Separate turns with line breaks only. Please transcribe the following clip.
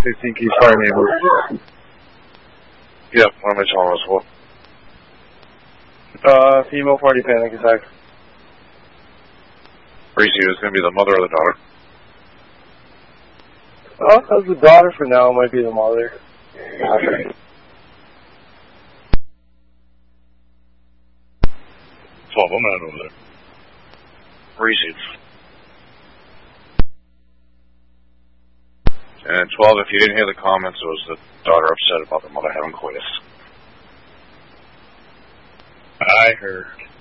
16 keys fire neighbor.
Yep, what am I telling us? What?
Female party panic attack.
Reese, is going to be the mother or the daughter?
That's the daughter for now. It might be the mother.
Okay. 12, I'm not over there. Reese. And 12, if you didn't hear the comments, it was the daughter upset about the mother having coitus.
I heard.